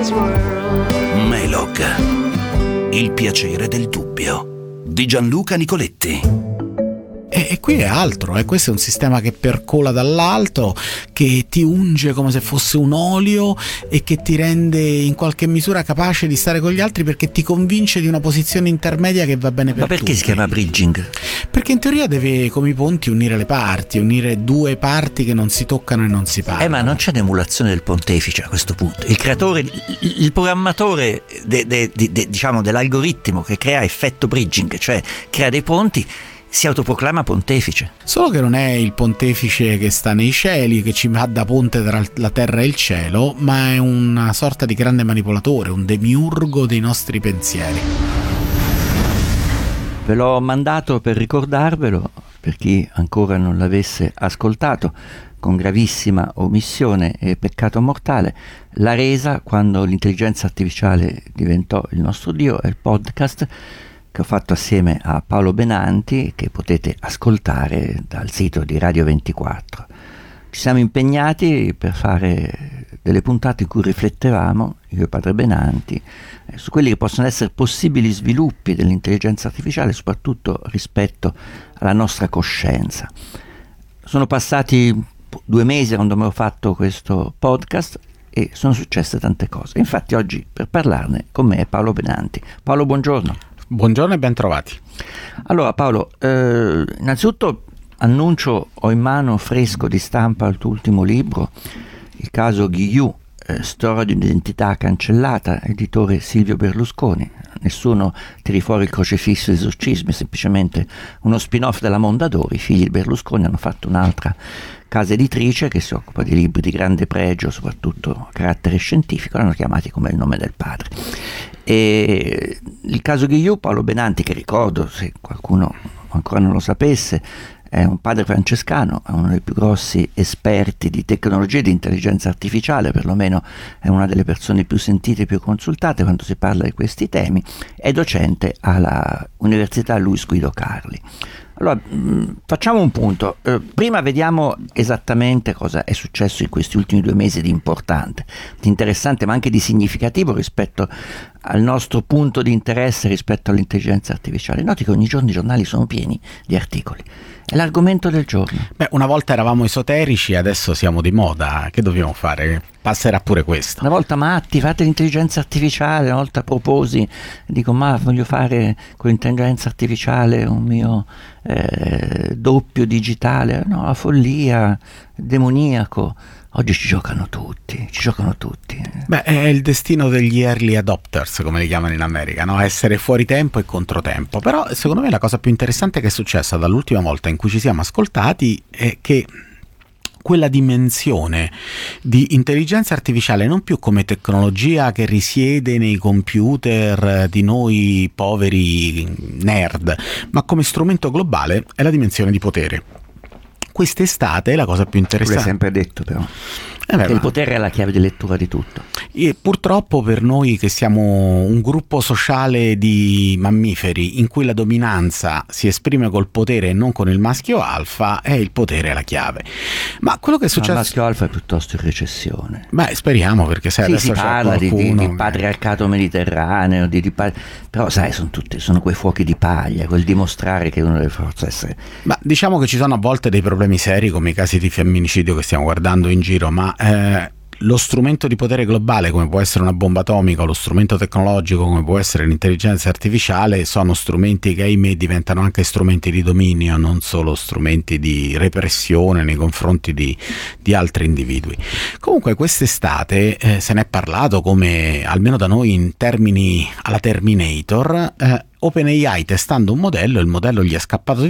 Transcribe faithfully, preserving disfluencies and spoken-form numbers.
his world. Melog, il piacere del dubbio, di Gianluca Nicoletti. E, e qui è altro, eh? Questo è un sistema che percola dall'alto, che ti unge come se fosse un olio e che ti rende in qualche misura capace di stare con gli altri, perché ti convince di una posizione intermedia che va bene per Ma perché tutti. si chiama bridging? Perché in teoria deve, come i ponti, unire le parti, unire due parti che non si toccano e non si parlano. Eh, ma non c'è un'emulazione del pontefice a questo punto. Il creatore, il, il programmatore de, de, de, de, diciamo dell'algoritmo che crea effetto bridging, cioè crea dei ponti, si autoproclama pontefice. Solo che non è il pontefice che sta nei cieli, che ci va da ponte tra la terra e il cielo, ma è una sorta di grande manipolatore, un demiurgo dei nostri pensieri. Ve l'ho mandato per ricordarvelo, per chi ancora non l'avesse ascoltato, con gravissima omissione e peccato mortale. La resa, quando l'intelligenza artificiale diventò il nostro Dio, è il podcast che ho fatto assieme a Paolo Benanti, che potete ascoltare dal sito di Radio ventiquattro. Ci siamo impegnati per fare delle puntate in cui riflettevamo, io e padre Benanti, su quelli che possono essere possibili sviluppi dell'intelligenza artificiale, soprattutto rispetto alla nostra coscienza. Sono passati due mesi quando avevo fatto questo podcast e sono successe tante cose. Infatti oggi, per parlarne, con me è Paolo Benanti. Paolo, buongiorno. Buongiorno e ben trovati. Allora Paolo, eh, innanzitutto annuncio, ho in mano fresco di stampa il tuo ultimo libro, il caso Ghigliù, eh, storia di un'identità cancellata, editore Silvio Berlusconi. Nessuno tiri fuori il crocefisso e esorcismi, è semplicemente uno spin-off della Mondadori. I figli di Berlusconi hanno fatto un'altra casa editrice che si occupa di libri di grande pregio, soprattutto a carattere scientifico, l'hanno chiamati come il nome del padre. E il caso Ghigliù, Paolo Benanti, che ricordo, se qualcuno ancora non lo sapesse, è un padre francescano, è uno dei più grossi esperti di tecnologia e di intelligenza artificiale, perlomeno è una delle persone più sentite e più consultate quando si parla di questi temi, è docente alla Università Luis Guido Carli. Allora, mh, facciamo un punto. Eh, prima vediamo esattamente cosa è successo in questi ultimi due mesi di importante, di interessante ma anche di significativo rispetto al nostro punto di interesse rispetto all'intelligenza artificiale. Noti che ogni giorno i giornali sono pieni di articoli. È l'argomento del giorno. Beh, una volta eravamo esoterici, adesso siamo di moda. Che dobbiamo fare? Passerà pure questo. Una volta matti, fate l'intelligenza artificiale, una volta proposi, dico ma voglio fare con l'intelligenza artificiale un mio eh, doppio digitale. No, la follia, demoniaco. Oggi ci giocano tutti, ci giocano tutti. Beh, è il destino degli early adopters, come li chiamano in America, no? Essere fuori tempo e controtempo. Però secondo me la cosa più interessante che è successa dall'ultima volta in cui ci siamo ascoltati è che quella dimensione di intelligenza artificiale non più come tecnologia che risiede nei computer di noi poveri nerd, ma come strumento globale, è la dimensione di potere. Quest'estate la cosa più interessante. L'hai sempre detto però. Eh beh, che il ma... potere è la chiave di lettura di tutto. E purtroppo per noi che siamo un gruppo sociale di mammiferi in cui la dominanza si esprime col potere e non con il maschio alfa, è il potere la chiave. Ma quello che è successo... Ma il maschio alfa è piuttosto in recessione. Beh, speriamo, perché se sì, adesso si c'è parla di, qualcuno... di, di patriarcato mediterraneo, di, di pa... però sai, sono tutti, sono quei fuochi di paglia, quel dimostrare che uno deve forza essere... Ma diciamo che ci sono a volte dei problemi seri come i casi di femminicidio che stiamo guardando in giro, ma eh, lo strumento di potere globale come può essere una bomba atomica o lo strumento tecnologico come può essere l'intelligenza artificiale sono strumenti che ahimè diventano anche strumenti di dominio, non solo strumenti di repressione nei confronti di, di altri individui. Comunque quest'estate eh, se ne è parlato come, almeno da noi in termini alla Terminator, eh, OpenAI testando un modello, il modello gli è scappato di